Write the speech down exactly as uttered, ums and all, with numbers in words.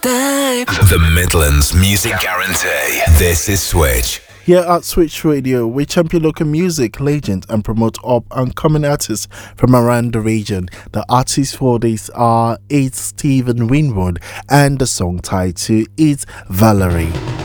The Midlands Music Guarantee. This is Switch. Here at Switch Radio, we champion local music legends and promote up and coming artists from around the region. The artists for this are it's Stephen Winwood, and the song title is Valerie.